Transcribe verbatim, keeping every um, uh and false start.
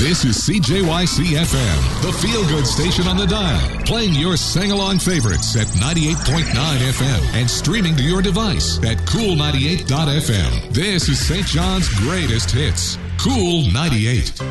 This is C J Y C F M, the feel-good station on the dial, playing your sing-along favorites at ninety-eight point nine F M and streaming to your device at cool ninety-eight dot f m. This is Saint John's greatest hits, Cool ninety-eight.